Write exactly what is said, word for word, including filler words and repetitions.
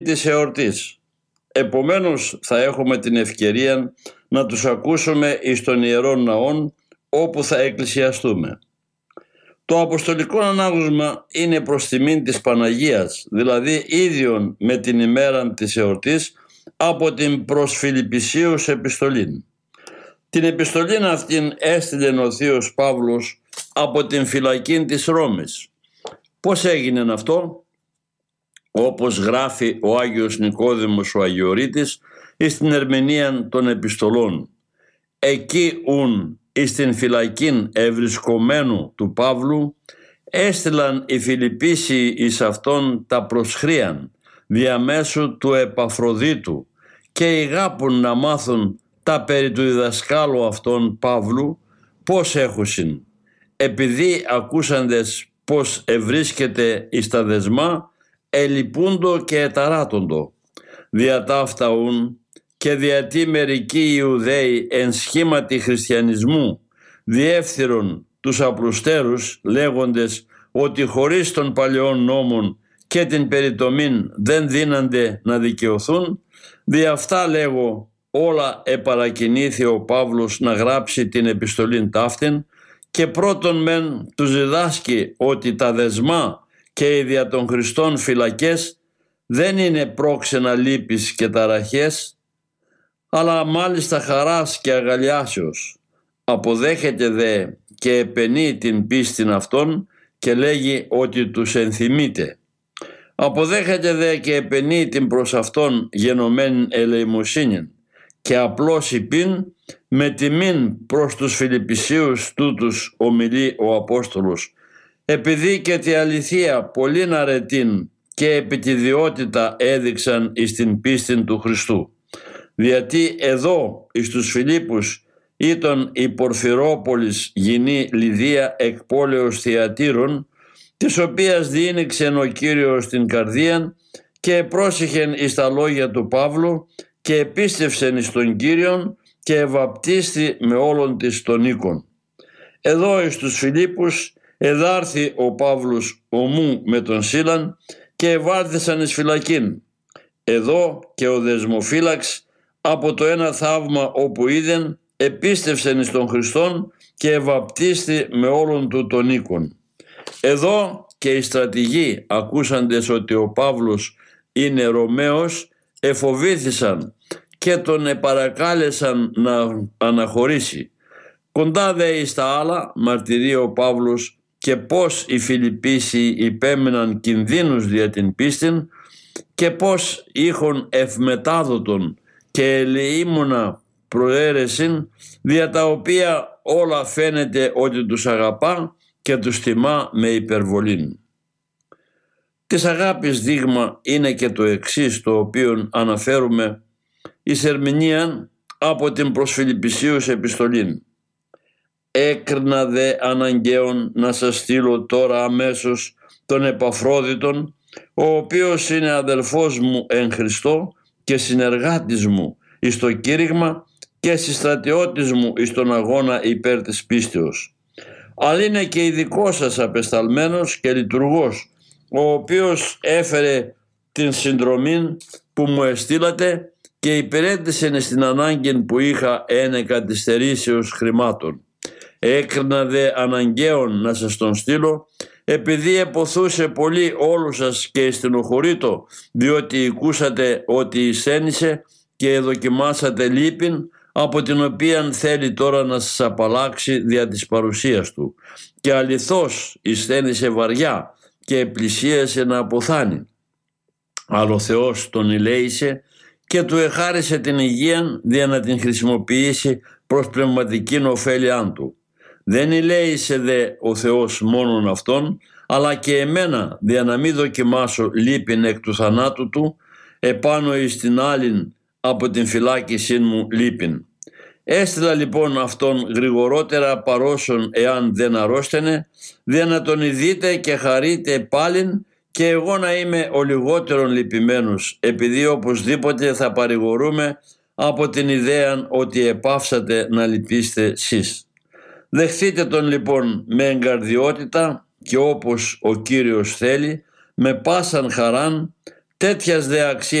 της εορτής. Επομένως θα έχουμε την ευκαιρία να τους ακούσουμε εις των ιερών ναών όπου θα εκκλησιαστούμε. Το Αποστολικό Ανάγνωσμα είναι προς τιμήν της Παναγίας, δηλαδή ίδιον με την ημέρα της εορτής από την προς Φιλιππισίους επιστολήν. Την επιστολήν αυτήν έστειλε ο Θείος Παύλος από την φυλακή της Ρώμης. Πώς έγινε αυτό? Όπως γράφει ο Άγιος Νικόδημος ο Αγιορείτης εις την ερμηνεία των επιστολών. Εκεί ουν εις την φυλακήν ευρισκομένου του Παύλου έστειλαν οι Φιλιππίσιοι εις αυτόν τα προσχρίαν διαμέσου του Επαφροδίτου και ηγάπουν να μάθουν τα περί του διδασκάλου αυτών Παύλου πώς έχουσιν, επειδή ακούσαντες πως ευρίσκεται εις τα δεσμά ελυπούντο και εταράτοντο. Δια ταύτα ουν και διατί μερικοί Ιουδαίοι εν σχήματι χριστιανισμού διεύθυρον τους απλουστέρους λέγοντες ότι χωρίς των παλαιών νόμων και την περιτομήν δεν δύνανται να δικαιωθούν, δι' αυτά λέγω όλα επαρακινήθη ο Παύλος να γράψει την επιστολήν ταύτην και πρώτον μεν τους διδάσκει ότι τα δεσμά και οι δια των Χριστών φυλακές δεν είναι πρόξενα λύπης και ταραχές, αλλά μάλιστα χαράς και αγαλιάσεως. Αποδέχεται δε και επενεί την πίστην αυτών και λέγει ότι τους ενθυμείται. Αποδέχεται δε και επενεί την προς αυτόν γενομένη ελεημοσύνην και απλώς υπήν με τιμήν προς τους Φιλιππισίους τούτους ομιλεί ο Απόστολος, επειδή και τη αληθεία πολλήν αρετήν και επιτιδιότητα έδειξαν εις την πίστην του Χριστού. Γιατί εδώ εις τους Φιλίππους ήταν η Πορφυρόπολης γυνή Λιδία εκ πόλεως Θιατήρων, της οποίας διήνυξεν ο Κύριος την καρδίαν και πρόσεχεν εις τα λόγια του Παύλου και επίστευσεν εις τον Κύριον και ευαπτίστη με όλων της των οίκων. Εδώ εις τους Φιλίππους εδάρθη ο Παύλος ομού με τον Σίλαν και ευάρθησαν εις φυλακήν. Εδώ και ο δεσμοφύλαξ από το ένα θαύμα όπου είδεν επίστευσεν εις τον Χριστόν και ευαπτίστη με όλων του των οίκων. Εδώ και οι στρατηγοί ακούσαντες ότι ο Παύλος είναι Ρωμαίος εφοβήθησαν και τον επαρακάλεσαν να αναχωρήσει. Κοντά δε εις τα άλλα μαρτυρεί ο Παύλος και πως οι Φιλιππίσιοι υπέμεναν κινδύνους δια την πίστην και πως είχον ευμετάδοτον και ελεήμονα προαίρεσιν δια τα οποία όλα φαίνεται ότι τους αγαπά και τους τιμά με υπερβολήν. Της αγάπης δείγμα είναι και το εξής το οποίο αναφέρουμε εις ερμηνεία από την προς Φιλιππισίους επιστολήν. Έκρινα δε αναγκαίον να σας στείλω τώρα αμέσως τον Επαφρόδιτον, ο οποίος είναι αδελφός μου εν Χριστώ και συνεργάτης μου εις το κήρυγμα και συστρατιώτης μου εις τον αγώνα υπέρ της πίστεως. Αλλά είναι και ειδικός σας απεσταλμένος και λειτουργός, ο οποίος έφερε την συνδρομή που μου εστήλατε και υπηρέτησε στην ανάγκη που είχα εν καθυστερήσεως χρημάτων. Έκρινα δε αναγκαίον να σας τον στείλω, επειδή εποθούσε πολύ όλους σας και στενοχωρείτο, διότι ακούσατε ότι εισένησε και δοκιμάσατε λύπην, από την οποία θέλει τώρα να σας απαλλάξει δια της παρουσίας του. Και αληθώς εισθένησε βαριά και πλησίασε να αποθάνει. Αλλά ο Θεός τον ηλέησε και του εχάρισε την υγεία δια να την χρησιμοποιήσει προς πνευματικήν ωφέλειά του. Δεν ηλέησε δε ο Θεός μόνον αυτόν, αλλά και εμένα δια να μην δοκιμάσω λύπην εκ του θανάτου του, επάνω εις την άλλην από την φυλάκισή μου λύπην. Έστειλα λοιπόν αυτόν γρηγορότερα παρόσον εάν δεν αρρώστενε, δια να τον ειδείτε και χαρείτε πάλιν και εγώ να είμαι ο λιγότερον λυπημένος, επειδή οπωσδήποτε θα παρηγορούμε από την ιδέα ότι επάυσατε να λυπήστε σεις. Δεχθείτε τον λοιπόν με εγκαρδιότητα και όπως ο Κύριος θέλει, με πάσαν χαράν Τέτοιας δε αξίας